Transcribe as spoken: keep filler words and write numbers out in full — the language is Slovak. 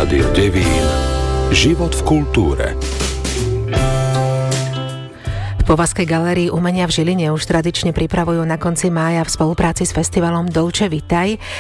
Rádio Devín. Život v kultúre. V Povazkej galérii umenia v Žiline už tradične pripravujú na konci mája v spolupráci s festivalom Dolce Vitaj